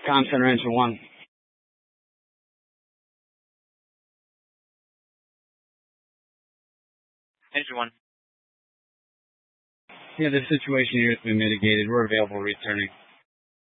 Com Center Engine 1. Engine 1. Yeah, the situation here has been mitigated. We're available returning.